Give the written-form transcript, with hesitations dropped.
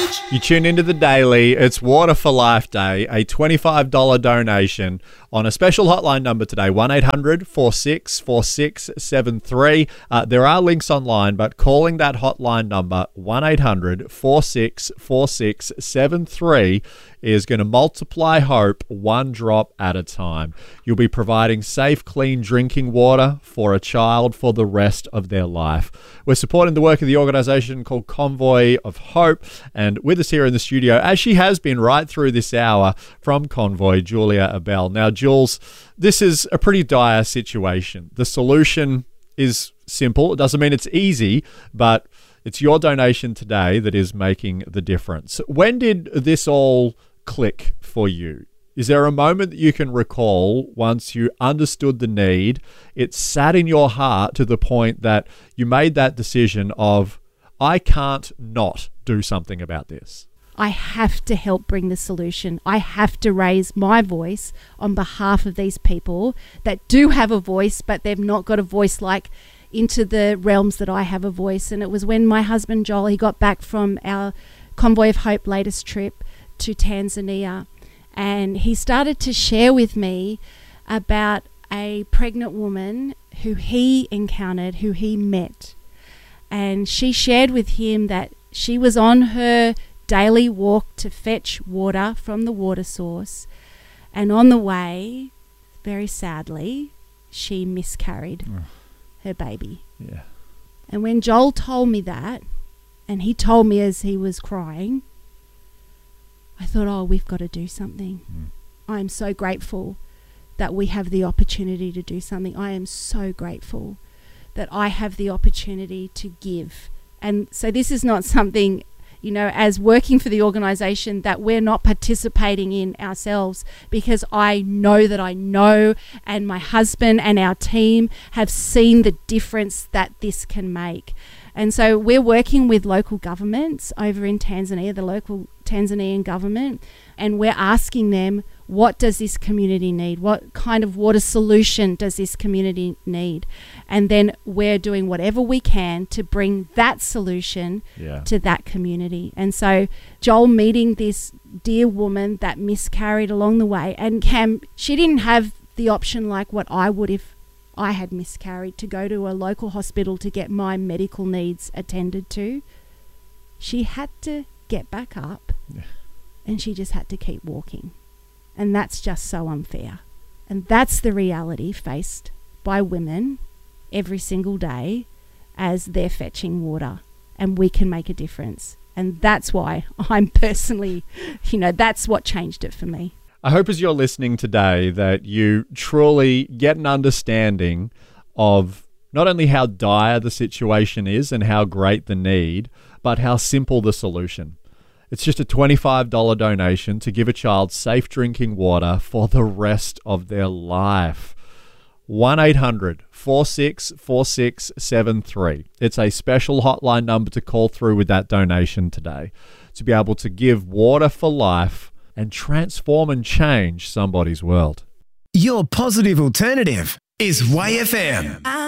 You tune into The Daily. It's Water for Life Day, a $25 donation on a special hotline number today, 1-800-464673. There are links online, but calling that hotline number, 1-800-464673, is going to multiply hope one drop at a time. You'll be providing safe, clean drinking water for a child for the rest of their life. We're supporting the work of the organisation called Convoy of Hope, and with us here in the studio, as she has been right through this hour, from Convoy, Julia Abel. Now, Jules, this is a pretty dire situation. The solution is simple. It doesn't mean it's easy, but it's your donation today that is making the difference. When did this all click for you? Is there a moment that you can recall once you understood the need, it sat in your heart to the point that you made that decision of, I can't not do something about this? I have to help bring the solution. I have to raise my voice on behalf of these people that do have a voice, but they've not got a voice like into the realms that I have a voice. And it was when my husband Joel, he got back from our Convoy of Hope latest trip to Tanzania, and he started to share with me about a pregnant woman who he encountered, who he met. And she shared with him that she was on her daily walk to fetch water from the water source, and on the way, very sadly, she miscarried her baby. Yeah. And when Joel told me that, and he told me as he was crying, I thought, oh, we've got to do something. I'm so grateful that we have the opportunity to do something. I am so grateful that I have the opportunity to give. And so this is not something, you know, as working for the organisation, that we're not participating in ourselves, because I know that I know, and my husband and our team have seen the difference that this can make. And so we're working with local governments over in Tanzania, the local Tanzanian government, and we're asking them, what does this community need? What kind of water solution does this community need? And then we're doing whatever we can to bring that solution to that community. And so Joel meeting this dear woman that miscarried along the way, and Cam, she didn't have the option like what I would if I had miscarried, to go to a local hospital to get my medical needs attended to. She had to get back up, and she just had to keep walking. And that's just so unfair. And that's the reality faced by women every single day as they're fetching water, and we can make a difference. And that's why I'm personally, you know, that's what changed it for me. I hope as you're listening today that you truly get an understanding of not only how dire the situation is and how great the need, but how simple the solution. It's just a $25 donation to give a child safe drinking water for the rest of their life. 1-800-464673. It's a special hotline number to call through with that donation today to be able to give water for life and transform and change somebody's world. Your positive alternative is YFM.